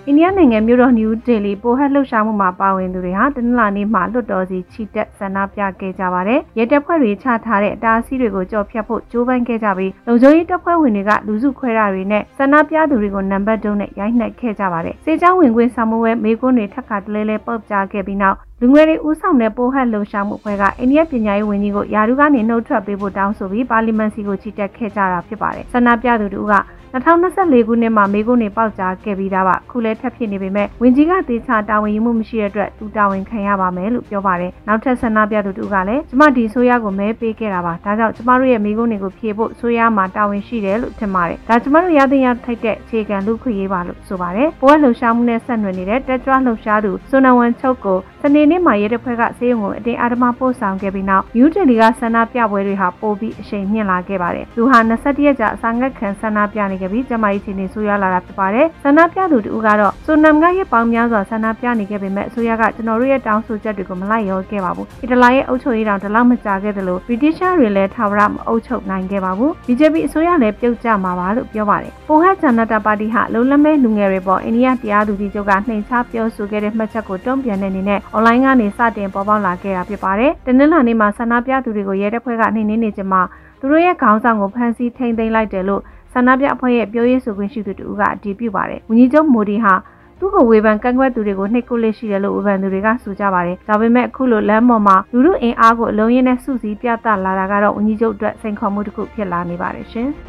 အိန္ဒိယနိုင်ငံမြို့တော်နယူးဒေလီပိုဟက်လှုပ်ရှားမှုမှာပါဝင်သူတွေဟာတနင်္လာနေ့မှာလွတ်တော်စီချီတက်ဆန္ဒပြခဲ့ကြပါတယ်။ရဲတပ်ဖွဲ့တွေချထားတဲ့အတားအဆီးတွေကိုကြော်ဖြတ်ဖို့ကြိုးပမ်းခဲ့ကြပြီးလုံခြုံရေးတပ်ဖွဲ့ဝင်တွေကလူစုခွဲတာတွေနဲ့ဆန္ဒပြသူတွေကိုနံပါတ်တုံးနဲ့ရိုက်နှက်ခဲ့ကြပါတယ်။စေချောင်းဝင်ခွင့်ဆောင်မွေးမေကွန်းတွေထပ်ခါတလဲလဲပေါက်ကြားခဲ့ပြီးနောက်လူငယ်တွေဦးဆောင်တဲ့ပိုဟက်လှုပ်ရှားမှုအဖွဲ့ကအိန္ဒိယပညာရေးဝန်ကြီးကိုယာရုကနေနှုတ်ထွက်ပေးဖို့တောင်းဆိုပြီးပါလီမန်စီကိုချီတက်ခဲ့ကြတာဖြစ်ပါတယ်။ဆန္ဒပြသူတို့က2024ခုနှစ်မှာမေကွန်းတွေပေါက်ကြားခဲ့ပြီးသားပါခုလဲထပ်ဖြစ်နေပေမဲ့ဝန်ကြီးကတေချာတာဝန်ယူမှုမရှိတဲ့အတွက်သူတာဝန်ခံရပါမယ်လို့ပြောပါတယ်နောက်ထပ်ဆန္ဒပြသူတို့ကလည်းကျမဒီဆိုရကိုမဲပေးခဲ့တာပါဒါကြောင့်ကျမတို့ရဲ့မေကွန်းတွေကိုဖြေဖို့ဆိုရမှာတာဝန်ရှိတယ်လို့ထင်ပါတယ်ဒါကျမတို့ရတဲ့ရထိုက်တဲ့အခြေခံလူခွင့်ရေးပါလို့ဆိုပါတယ်ပိုးလှုပ်ရှားမှုနဲ့ဆက်နွယ်နေတဲ့တက်ကြွလှုပ်ရှားသူဆိုနဝန်ချုပ်ကိုစနေနေ့မှာရဲတပ်ဖွဲ့ကစေယုံကိုအတင်းအဓမ္မပို့ဆောင်ခဲ့ပြီးနောက်ယူတယ်လီကဆန္ဒပြပွဲတွေဟာပိုပြီးအရှိန်မြင့်လာခဲ့ပါတယ်သူဟာ21ရက်ကြာအစာငတ်ခံဆန္ဒပြနေခဲ့ပြီးကျမကြီးချင်းနေဆိုရလာတာဖြစ်ပါတယ်ဆန္ဒပြသူတို့ကတော့ဆိုနမ်ကရဲ့ပေါင်းများစွာဆန္ဒပြနေခဲ့ပေမဲ့အစိုးရကကျွန်တော်တို့ရဲ့တောင်းဆိုချက်တွေကိုမလိုက်လျောခဲ့ပါဘူးအီတလီရဲ့အုပ်ချုပ်ရေးတောင်တလောက်မကြာခဲ့သလိုဗြိတိရှားတွေလည်းထာဝရမအုပ်ချုပ်နိုင်ခဲ့ပါဘူး BJP အစိုးရလည်းပြုတ်ကျမှာပါလို့ပြောပါတယ်ပိုဟက်ဂျန်နာတာပါတီဟာလုံလမဲလူငယ်တွေပေါ်အိန္ဒိယတရားသူကြီးချုပ်ကနှိမ်ချပြောဆိုခဲ့တဲ့မှတ်ချက်ကိုတုံ့ပြန်တဲ့အနေနဲ့အွန်လိုင်းကနေစတင်ပေါ်ပေါက်လာခဲ့တာဖြစ်ပါတယ်တနင်္လာနေ့မှာဆန္ဒပြသူတွေကိုရဲတပ်ဖွဲ့ကနှိမ်နင်းနေချိန်မှာသူတို့ရဲ့ခေါင်းဆောင်ကိုဖမ်းဆီးထိန်းသိမ်းလိုက်တယ်လို့ဆန္ဒပြအဖွဲ့ရဲ့ပြောရေးဆိုခွင့်ရှိသူတို့ကအတည်ပြုပါတယ်။ဝန်ကြီးချုပ်မိုဒီဟာသူ့ကိုဝေဖန်ကန့်ကွက်သူတွေကိုနှိပ်ကွပ်လက်ရှိတယ်လို့ဝေဖန်သူတွေကဆိုကြပါတယ်။ဒါပေမဲ့အခုလိုလမ်းပေါ်မှာလူထုအင်အားကိုအလုံးရင်းနဲ့စုစည်းပြသလာတာကတော့ဝန်ကြီးချုပ်အတွက်စိန်ခေါ်မှုတစ်ခုဖြစ်လာနေပါတယ်ရှင်။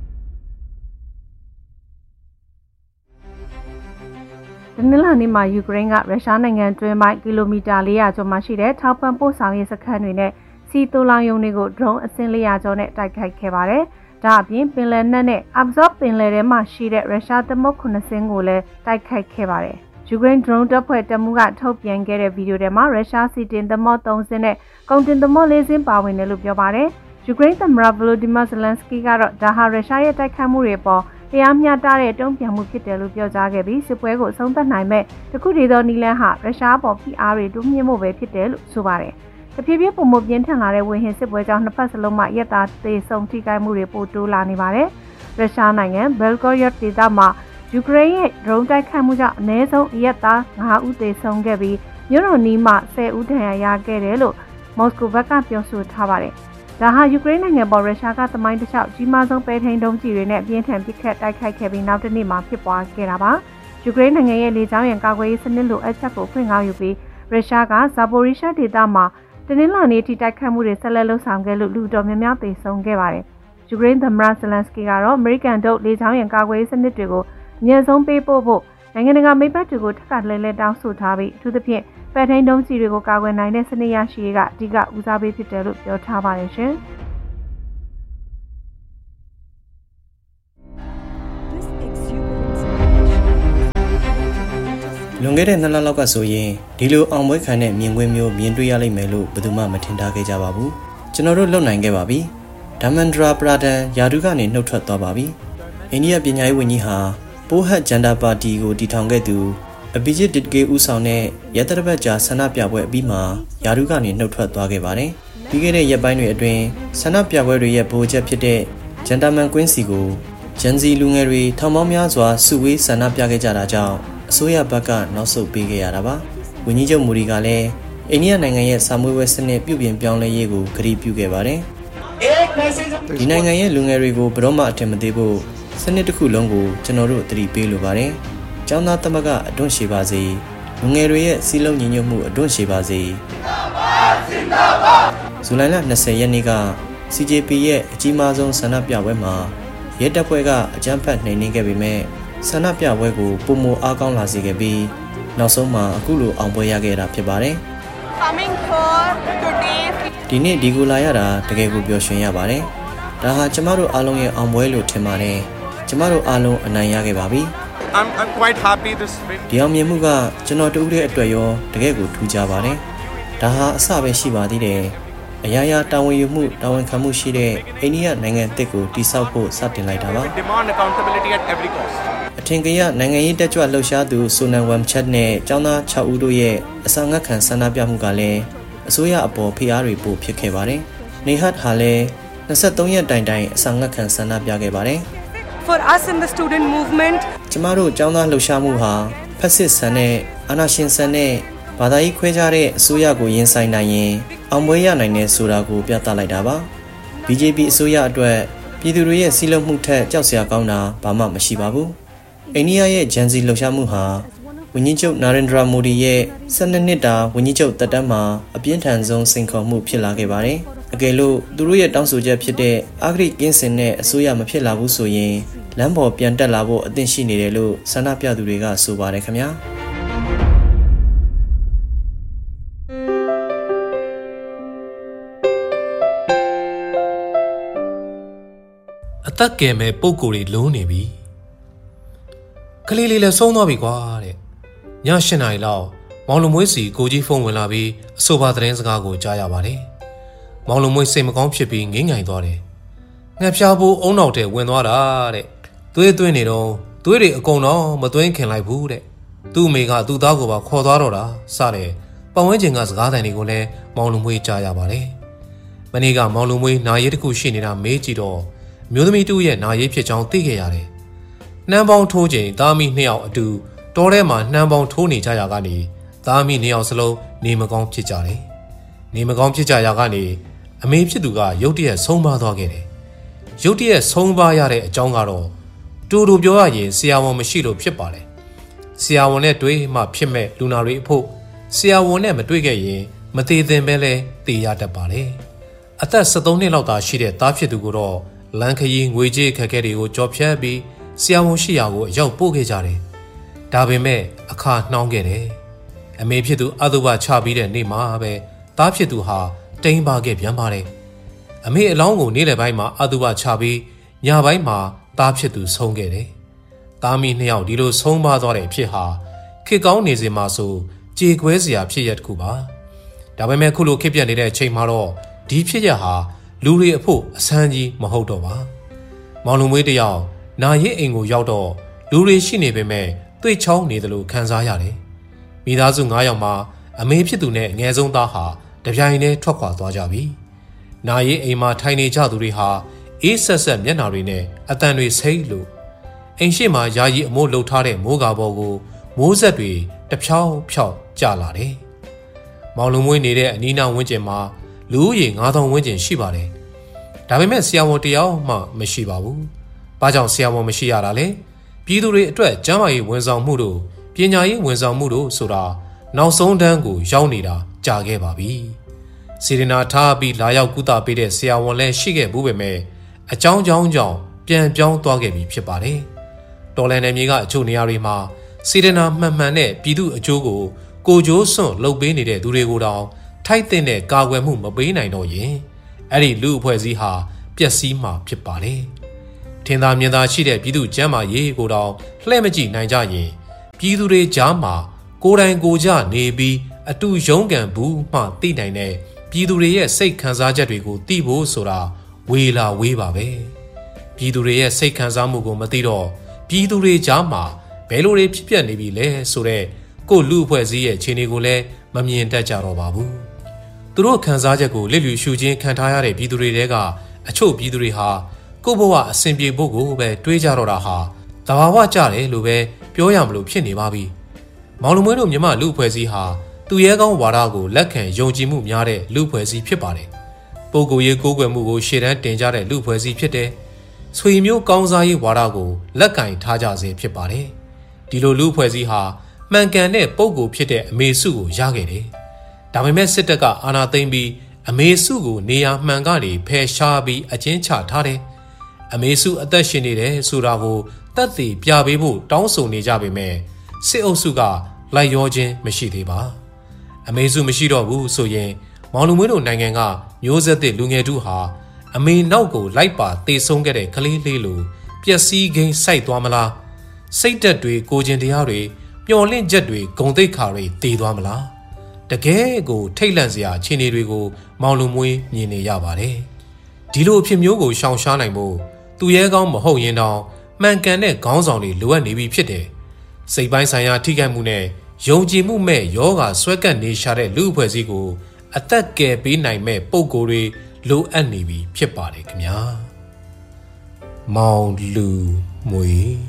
တနင်္လာနေ့မှာယူကရိန်းကရုရှားနိုင်ငံတွင်းပိုင်းကီလိုမီတာ400ကျော်မှရှိတဲ့ထောက်ပံ့ပို့ဆောင်ရေးစခန်းတွေနဲ့စီတိုလောင်ယုံတွေကို drone အစင်း400ကျော်နဲ့တိုက်ခိုက်ခဲ့ပါတယ်။ဒါအပြင်ပင်လယ်နက်နဲ့ Azov ပင်လယ်ထဲမှာရှိတဲ့ရုရှားသမုတ်9စင်းကိုလည်းတိုက်ခိုက်ခဲ့ပါတယ်။ယူကရိန်း drone တပ်ဖွဲ့တပ်မှူးကထုတ်ပြန်ခဲ့တဲ့ဗီဒီယိုထဲမှာရုရှားစီတင်သမုတ်3စင်းနဲ့ကုန်တင်သမုတ်4စင်းပါဝင်တယ်လို့ပြောပါတယ်။ယူကရိန်းသမ္မတ Volodymyr Zelensky ကတော့ဒါဟာရုရှားရဲ့တိုက်ခိုက်မှုတွေပေါ်တရားမျှတတဲ့တုံ့ပြန်မှုဖြစ်တယ်လို့ပြောကြားခဲ့ပြီးစစ်ပွဲကိုအဆုံးသတ်နိုင်မဲ့တခုတည်းသောနည်းလမ်းဟာရုရှားပေါ်ဖိအားတွေတိုးမြှင့်ဖို့ပဲဖြစ်တယ်လို့ဆိုပါတယ်။တဖြည်းဖြည်းပုံမပြင်းထန်လာတဲ့ဝေဟင်စစ်ပွဲကြောင့်နှစ်ဖက်စလုံးမှာရက်သားသေဆုံးထိခိုက်မှုတွေပိုတိုးလာနေပါတယ်။ရုရှားနိုင်ငံဘယ်လ်ဂိုရက်ဒေသမှာယူကရိန်းရဲ့ drone တိုက်ခိုက်မှုကြောင့်အနည်းဆုံးရက်သား9ဦးသေဆုံးခဲ့ပြီးမြို့တော်နီးမှာ10ဦးဒဏ်ရာရခဲ့တယ်လို့မော်စကိုဘက်ကပြောဆိုထားပါတယ်။ဒါဟာယူကရိန်းနိုင်ငံပေါ်ရုရှားကသမိုင်းတစ်လျှောက်ကြီးမားဆုံးပဲထိန်းဒုံးကျည်တွေနဲ့အပြင်းထန်ပစ်ခတ်တိုက်ခိုက်ခဲ့ပြီးနောက်တစ်နေ့မှာဖြစ်ပွားခဲ့တာပါ။ယူကရိန်းနိုင်ငံရဲ့လေကြောင်းရန်ကာကွယ်ရေးစနစ်လိုအပ်ချက်ကိုဖွင့်ကားယူပြီးရုရှားကဇာပိုရီရှားဒေသမှာတနင်္လာနေ့ထိတိုက်ခတ်မှုတွေဆက်လက်လှုပ်ဆောင်ခဲ့လို့လူတော်များများသေဆုံးခဲ့ပါတယ်။ယူကရိန်းသမ္မတဇလန်စကီကတော့အမေရိကန်တို့လေကြောင်းရန်ကာကွယ်ရေးစနစ်တွေကိုအမြင့်ဆုံးပေးပို့ဖို့နိုင်ငံတကာမိတ်ဘက်တွေကိုထပ်ခါတလဲလဲတောင်းဆိုထားပြီးအထူးသဖြင့်ပဲ့ထိန်းဒုံးကျည်တွေကိုကာကွယ်နိုင်တဲ့စနစ်ရရှိရေးကအဓိကဦးစားပေးဖြစ်တယ်လို့ပြောထားပါတယ်ရှင်။လွန်ခဲ့တဲ့2လလောက်ကဆိုရင်ဒီလိုအောင်ပွဲခံတဲ့မြင်ကွင်းမျိုးမြင်တွေ့ရလိမ့်မယ်လို့ဘယ်သူမှမထင်ထားခဲ့ကြပါဘူးကျွန်တော်တို့လုပ်နိုင်ခဲ့ပါပြီဓမ္မန္ဒရာပရာဒန်ယာဒုကနေနှုတ်ထွက်သွားပါပြီအိန္ဒိယပညာရေးဝန်ကြီးဟာပိုဟက်ဂျန်ဒါပါတီကိုတည်ထောင်ခဲ့သူအဘိဂျစ်ဒစ်ကေဦးဆောင်တဲ့ရတရဘတ်ကြာဆန္ဒပြပွဲအပြီးမှာယာဒုကနေနှုတ်ထွက်သွားခဲ့ပါတယ်ပြီးခဲ့တဲ့ရက်ပိုင်းတွေအတွင်းဆန္ဒပြပွဲတွေရဲ့ဗိုလ်ချက်ဖြစ်တဲ့ဂျန်တာမန်ကွင်းစီကိုဂျန်စီလူငယ်တွေထောင်ပေါင်းများစွာစုဝေးဆန္ဒပြခဲ့ကြတာကြောင့်အစိုးရဘက်ကနောက်ဆုတ်ပေးခဲ့ရတာပါဝန်ကြီးချုပ်မူဒီကလည်းအိန္ဒိယနိုင်ငံရဲ့စာမွေးပွဲစနစ်ပြုပြင်ပြောင်းလဲရေးကိုကတိပြုခဲ့ပါတယ်ဒီနိုင်ငံရဲ့လူငယ်တွေကိုဘယ်တော့မှအထင်မသေးဖို့စနစ်တစ်ခုလုံးကိုကျွန်တော်တို့သတိပေးလိုပါတယ်ကျောင်းသားသမဂ္ဂအတွန့်ရှည်ပါစေလူငယ်တွေရဲ့စီးလုံးညီညွတ်မှုအတွန့်ရှည်ပါစေဇူလိုင်လ20ရက်နေ့က CJP ရဲ့အကြီးမားဆုံးဆန္ဒပြပွဲမှာရဲတပ်ဖွဲ့ကအကြမ်းဖက်နှိမ်နင်းခဲ့ပေမဲ့ဆန္ဒပြပွဲကိုပုံမအားကောင်းလာစေခဲ့ပြီးနောက်ဆုံးမှာအခုလိုအောင်ပွဲရခဲ့တာဖြစ်ပါတယ်ဒီနေ့ဒီကိုလာရတာတကယ်ကိုပျော်ရွှင်ရပါတယ်ဒါဟာကျမတို့အားလုံးရဲ့အောင်ပွဲလို့ထင်ပါတယ်ကျမတို့အားလုံးအနိုင်ရခဲ့ပါပြီ I'm quite happy this win ဒီအောင်မြင်မှုကကျွန်တော်တို့ရဲ့အတွက်ရောတကယ်ကိုထူးခြားပါတယ်ဒါဟာအစပဲရှိပါသေးတယ်အရာရာတာဝန်ယူမှုတာဝန်ခံမှုရှိတဲ့အိန္ဒိယနိုင်ငံအသစ်ကိုတည်ဆောက်ဖို့စတင်လိုက်တာပါ demand accountability at every cost အထင်ကရနိုင်ငံရေးတက်ကြွလှုပ်ရှားသူဆိုနန်ဝမ်ချက်နဲ့ကျောင်းသား6ဦးတို့ရဲ့အစာငတ်ခံဆန္ဒပြမှုကလည်းအစိုးရအပေါ်ဖိအားတွေပိုဖြစ်ခဲ့ပါတယ်နေဟတ်ဟာလည်း23ရက်တိုင်တိုင်အစာငတ်ခံဆန္ဒပြခဲ့ပါတယ် for us in the student movement. ကျမတို့ကျောင်းသားလှုပ်ရှားမှုဟာဖက်စစ်ဆန်တဲ့အာဏာရှင်ဆန်တဲ့ဘာသာရေးခွဲခြားတဲ့အစိုးရကိုရင်ဆိုင်နိုင်ရင်အောင်ပွဲရနိုင်တဲ့ဆိုတာကိုပြသလိုက်တာပါ BJP အစိုးရအတွက်ပြည်သူတွေရဲ့စီးလုံးမှုထက်ကြောက်စရာကောင်းတာဘာမှမရှိပါဘူးအိန္ဒိယရဲ့ဂျန်စီလှုပ်ရှားမှုဟာဝန်ကြီးချုပ်နာရင်ဒရာမိုဒီရဲ့12နှစ်တာဝန်ကြီးချုပ်သက်တမ်းမှာအပြင်းထန်ဆုံးစိန်ခေါ်မှုဖြစ်လာခဲ့ပါတယ်အကယ်လို့သူတို့ရဲ့တောင်းဆိုချက်ဖြစ်တဲ့အဂရိကင်းစင်တဲ့အစိုးရမဖြစ်လာဘူးဆိုရင်လမ်းပေါ်ပြန်တက်လာဖို့အသင့်ရှိနေတယ်လို့ဆန္ဒပြသူတွေကဆိုပါတယ်ခင်ဗျာအသက်ကယ်မဲ့ပုံကိုယ်တွေလုံးနေပြီကလေးလေးလည်းဆုံးသွားပြီကွာတဲ့ည8 နာရီလောက်မောင်လူမွေးစီကိုကြီးဖုန်းဝင်လာပြီးအဆိုပါသတင်းစကားကိုကြားရပါတယ်မောင်လူမွေးစိတ်မကောင်းဖြစ်ပြီးငိမ့်ငိုင်သွားတယ်ငှက်ဖျားဖို့အုံနောက်ထဲဝင်သွားတာတဲ့သွေးသွင်းနေတော့သွေးတွေအကုန်တော့မသွင်းခင်လိုက်ဘူးတဲ့သူ့အမေကသူ့သားကိုပါခေါ်သွားတော့တာစတဲ့ပတ်ဝန်းကျင်ကစကားသံတွေကိုလည်းမောင်လူမွေးကြားရပါတယ်မနေ့ကမောင်လူမွေးနာရီတစ်ခုရှိနေတာမေးကြည့်တော့မျိုးသမီးတူရဲ့နာရေးဖြစ်ကြောင်းသိခဲ့ရတယ်။နှမ်းပေါင်းထိုးချိန်သားမီး2ယောက်အတူတောထဲမှာနှမ်းပေါင်းထိုးနေကြရာကနေသားမီး2ယောက်စလုံးနေမကောင်းဖြစ်ကြတယ်။နေမကောင်းဖြစ်ကြရာကနေအမေဖြစ်သူကရုတ်တရက်ဆုံးပါသွားခဲ့တယ်။ရုတ်တရက်ဆုံးပါရတဲ့အကြောင်းကတော့တူတူပြောရရင်ဆရာဝန်မရှိလို့ဖြစ်ပါတယ်။ဆရာဝန်နဲ့တွေ့မှဖြစ်မဲ့လူနာတွေအဖို့ဆရာဝန်နဲ့မတွေ့ခဲ့ရင်မသေးသင့်ပဲလဲသေရတတ်ပါတယ်။အသက်73နှစ်လောက်သာရှိတဲ့သားဖြစ်သူကိုတော့လန်ခရီးငွေကြေးခက်ခဲတွေကိုကြော်ဖြတ်ပြီးဆရာဝန်ရှိရာကိုအရောက်ပို့ခဲ့ကြတယ်။ဒါပေမဲ့အခါနှောင်းခဲ့တယ်။အမေဖြစ်သူအသုဘချပြီးတဲ့နေ့မှာပဲသားဖြစ်သူဟာတိမ်ပါခဲ့ပြန်ပါတယ်။အမေအလောင်းကိုနေ့လယ်ပိုင်းမှာအသုဘချပြီးညပိုင်းမှာသားဖြစ်သူဆုံးခဲ့တယ်။သားမီး2ယောက်ဒီလိုဆုံးပါသွားတဲ့အဖြစ်ဟာခေတ်ကောင်းနေစဉ်မှာဆိုကြေကွဲစရာဖြစ်ရတစ်ခုပါ။ဒါပေမဲ့ခုလိုခေတ်ပြတ်နေတဲ့အချိန်မှာတော့ဒီဖြစ်ရဟာလူတွေအဖို့အဆန်းကြီးမဟုတ်တော့ပါမောင်လူမွေးတယောက်နာရစ်အိမ်ကိုရောက်တော့လူတွေရှိနေပေမဲ့တွေ့ချောင်းနေတယ်လို့ခံစားရတယ်မိသားစု9ယောက်မှာအမေဖြစ်သူနဲ့အငယ်ဆုံးသားဟာတပြိုင်တည်းထွက်ခွာသွားကြပြီနာရစ်အိမ်မှာထိုင်နေကြသူတွေဟာအေးဆက်ဆက်မျက်နှာတွေနဲ့အတန်တွေဆိတ်လို့အိမ်ရှိမှာယာယီအမိုးလှုပ်ထားတဲ့မိုးကာပေါ်ကိုမိုးဆက်တွေတဖြောင်းဖြောင်းကျလာတယ်မောင်လူမွေးနေတဲ့အနီးနားဝန်းကျင်မှာလူဦးရေ9000ဝန်းကျင်ရှိပါတယ်။ဒါပေမဲ့ဆရာဝန်တယောက်မှမရှိပါဘူး။ဘာကြောင့်ဆရာဝန်မရှိရတာလဲ။ပြည်သူတွေအတွက်ကျန်းမာရေးဝန်ဆောင်မှုတို့ပညာရေးဝန်ဆောင်မှုတို့ဆိုတာနောက်ဆုံးတန်းကိုရောက်နေတာကြာခဲ့ပါပြီ။စေရနာထားပြီးလာရောက်ကုသပေးတဲ့ဆရာဝန်လည်းရှိခဲ့ဘူးပေမဲ့အကြောင်းကြောင့်ပြန်ပြောင်းသွားခဲ့ပြီဖြစ်ပါတယ်။တော်လန်နယ်မြေကအချို့နေရာတွေမှာစေရနာမှန်တဲ့ပြည်သူအကျိုးကိုကိုကြိုးစွန့်လုပ်ပေးနေတဲ့သူတွေကိုတောင်ထိုက်တဲ့ကာကွယ်မှုမပေးနိုင်တော့ရင်အဲ့ဒီလူအဖွဲ့အစည်းဟာပျက်စီးမှာဖြစ်ပါတယ်။ထင်သာမြင်သာရှိတဲ့ပြည်သူကျန်းမာရေးကိုတောင်လှည့်မကြည့်နိုင်ကြရင်ပြည်သူတွေကြားမှာကိုယ်တိုင်ကိုယ်ကျနေပြီးအတူရုန်းကန်ဘူးမှသိနိုင်တဲ့ပြည်သူတွေရဲ့စိတ်ခံစားချက်တွေကိုသိဖို့ဆိုတာဝေလာဝေးပါပဲ။ပြည်သူတွေရဲ့စိတ်ခံစားမှုကိုမသိတော့ပြည်သူတွေကြားမှာဘယ်လိုတွေဖြစ်ပျက်နေပြီလဲဆိုတော့ကိုလူအဖွဲ့အစည်းရဲ့ခြေနေကိုလည်းမမြင်တတ်ကြတော့ပါဘူး။သူတို့ခံစားချက်ကိုလစ်လျူရှုခြင်းခံထားရတဲ့ပြည်သူတွေတဲကအချို့ပြည်သူတွေဟာကိုယ့်ဘဝအဆင်ပြေဖို့ကိုပဲတွေးကြတော့တာဟာတဘာဝကြတယ်လို့ပဲပြောရမလို့ဖြစ်နေပါပြီ။မောင်လူမွေးတို့မြမလူအဖွဲ့အစည်းဟာသူရဲကောင်းဝါဒကိုလက်ခံယုံကြည်မှုများတဲ့လူအဖွဲ့အစည်းဖြစ်ပါတယ်။ပုဂ္ဂိုလ်ရေးကိုးကွယ်မှုကိုရှေ့တန်းတင်ကြတဲ့လူအဖွဲ့အစည်းဖြစ်တယ်။ဆွေမျိုးကောင်းစားရေးဝါဒကိုလက်ကင်ထားကြစေဖြစ်ပါတယ်။ဒီလိုလူအဖွဲ့အစည်းဟာမှန်ကန်တဲ့ပုဂ္ဂိုလ်ဖြစ်တဲ့အမေစုကိုရခဲ့တယ်။ဒါပေမဲ့စစ်တပ်ကအာဏာသိမ်းပြီးအမေစုကိုနေရာမှန်ကနေဖယ်ရှားပြီးအကျဉ်းချထားတယ်။အမေစုအသက်ရှင်နေတယ်ဆိုတာကိုသက်သေပြပေးဖို့တောင်းဆိုနေကြပေမဲ့စစ်အုပ်စုကလိုက်ရောခြင်းမရှိသေးပါ။အမေစုမရှိတော့ဘူးဆိုရင်မောင်လူမွေးတို့နိုင်ငံကမျိုးဆက်သစ်လူငယ်တို့ဟာအမေနောက်ကိုလိုက်ပါတေဆုံးခဲ့တဲ့ကလေးလေးလိုပျက်စီးခင်းစိုက်သွားမလား။စိတ်သက်တွေကိုကျင်တရားတွေမျော်လင့်ချက်တွေဂုံတိတ်ခါတွေတည်သွားမလားတကယ်ကိုထိတ်လန့်စရာအခြေအနေတွေကိုမောင်လူမွေးမြင်နေရပါတယ်ဒီလိုအဖြစ်မျိုးကိုရှောင်ရှားနိုင်ဖို့သူရဲကောင်းမဟုတ်ရင်တောင်မှန်ကန်တဲ့ခေါင်းဆောင်တွေလိုအပ်နေပြီဖြစ်တယ်စိတ်ပိုင်းဆိုင်ရာထိခိုက်မှုနဲ့ယုံကြည်မှုမဲ့ယောဂဆွဲကပ်နေရှာတဲ့လူအဖွဲ့အစည်းကိုအသက်ကယ်ပေးနိုင်မဲ့ပုံကိုယ်တွေလိုအပ်နေပြီဖြစ်ပါတယ်ခင်ဗျာမောင်လူမွေ